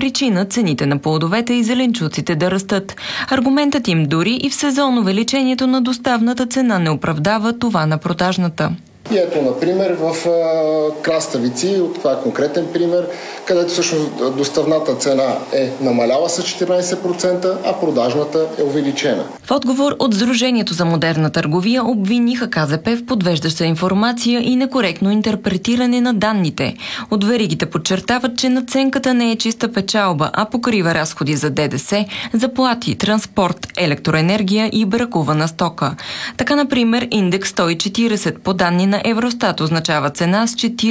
причина цените на плодовете и зеленчуците да растат. Аргументът им дори и в сезон увеличението на доставната цена не оправдава това на продажната. И ето, например, в краставици, това е конкретен пример, където всъщност доставната цена е намаляла с 14%, а продажната е увеличена. В отговор от Сдружението за модерна търговия обвиниха КЗП в подвеждаща информация и некоректно интерпретиране на данните. От веригите подчертават, че надценката не е чиста печалба, а покрива разходи за ДДС, заплати, транспорт, електроенергия и бракувана стока. Така, например, индекс 140 по данни на Евростат означава цена с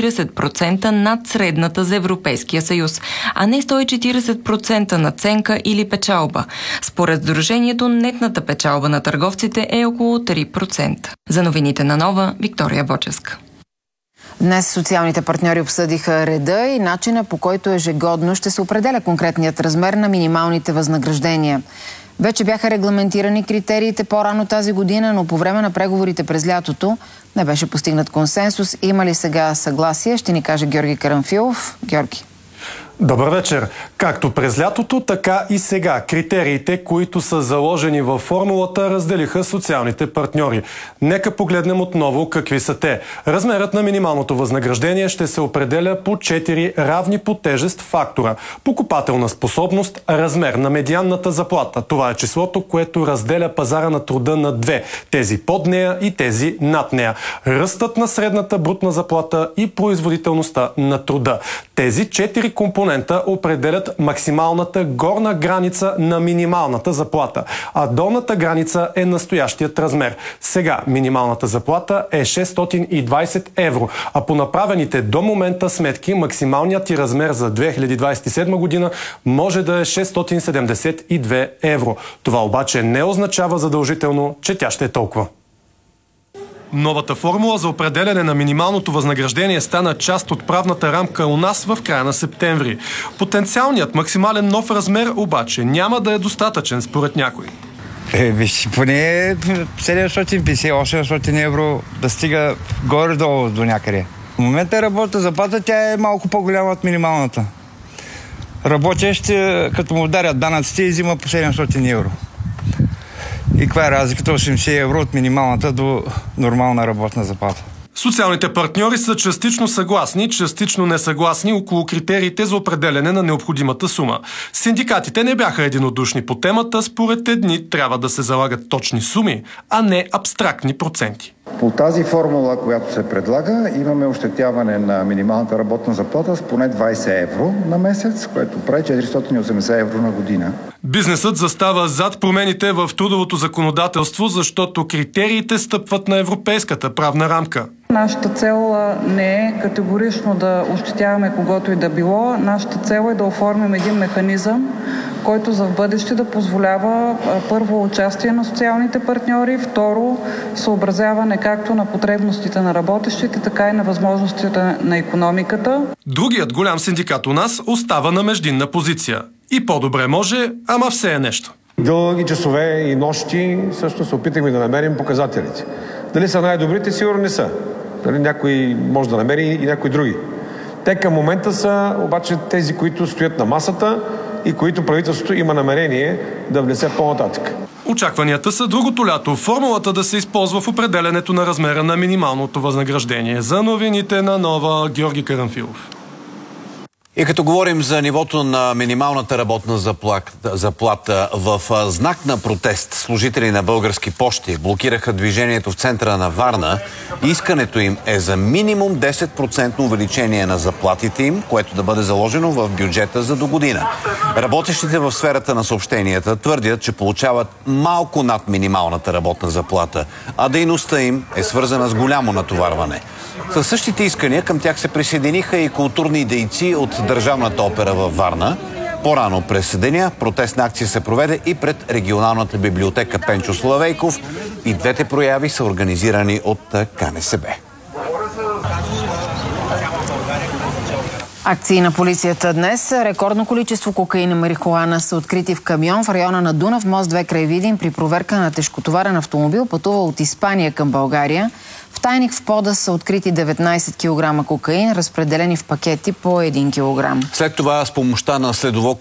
40% над средната за Европейския съюз, а не 140% надценка или печалба. Според Сдружението, нетната печалба на търговците е около 3%. За новините на Нова, Виктория Бочевска. Днес социалните партньори обсъдиха реда и начина, по който ежегодно ще се определя конкретният размер на минималните възнаграждения. Вече бяха регламентирани критериите по-рано тази година, но по време на преговорите през лятото не беше постигнат консенсус. Има ли сега съгласие? Ще ни каже Георги Карамфилов. Георги. Добър вечер. Както през лятото, така и сега. Критериите, които са заложени във формулата, разделиха социалните партньори. Нека погледнем отново какви са те. Размерът на минималното възнаграждение ще се определя по 4 равни по тежест фактора. Покупателна способност, размер на медианната заплата. Това е числото, което разделя пазара на труда на две. Тези под нея и тези над нея. Ръстът на средната брутна заплата и производителността на труда. Тези 4 компонента определят максималната горна граница на минималната заплата, а долната граница е настоящият размер. Сега минималната заплата е 620 евро, а по направените до момента сметки максималният ти размер за 2027 година може да е 672 евро. Това обаче не означава задължително, че тя ще е толкова. Новата формула за определяне на минималното възнаграждение стана част от правната рамка у нас в края на септември. Потенциалният максимален нов размер обаче няма да е достатъчен според някой. Поне 750-800 евро да стига горе-долу до някъде. В момента работната заплата тя е малко по-голяма от минималната. Работещ, като му ударят данъците, взима по 700 евро. И каква е разликата 80 евро от минималната до нормална работна заплата? Социалните партньори са частично съгласни, частично несъгласни около критериите за определяне на необходимата сума. Синдикатите не бяха единодушни по темата. Според едни трябва да се залагат точни суми, а не абстрактни проценти. По тази формула, която се предлага, имаме ощетяване на минималната работна заплата с поне 20 евро на месец, което прави 480 евро на година. Бизнесът застава зад промените в трудовото законодателство, защото критериите стъпват на европейската правна рамка. Нашата цел не е категорично да ощетяваме когото и да било. Нашата цел е да оформим един механизъм, който за в бъдеще да позволява първо участие на социалните партньори, второ съобразяване както на потребностите на работещите, така и на възможностите на икономиката. Другият голям синдикат у нас остава на междинна позиция. И по-добре може, ама все е нещо. Дълги часове и нощи също се опитахме да намерим показателите. Дали са най-добрите? Сигурно не са. Дали някой може да намери и някои други. Те към момента са обаче тези, които стоят на масата и които правителството има намерение да внесе по-нататък. Очакванията са другото лято формулата да се използва в определенето на размера на минималното възнаграждение. За новините на Нова, Георги Карамфилов. И като говорим за нивото на минималната работна заплата, в знак на протест служители на Български пощи блокираха движението в центъра на Варна. Искането им е за минимум 10% увеличение на заплатите им, което да бъде заложено в бюджета за до година. Работещите в сферата на съобщенията твърдят, че получават малко над минималната работна заплата, а дейността им е свързана с голямо натоварване. Със същите искания към тях се присъединиха и културни дейци от Държавната опера във Варна. По-рано през деня протестна акция се проведе и пред регионалната библиотека Пенчо Славейков. И двете прояви са организирани от КНСБ. Акции на полицията днес. Рекордно количество кокаин и марихуана са открити в камион в района на Дунав мост 2 край Видин при проверка на тежкотоварен автомобил, пътува от Испания към България. В тайник в пода са открити 19 кг кокаин, разпределени в пакети по 1 кг. След това с помощта на следово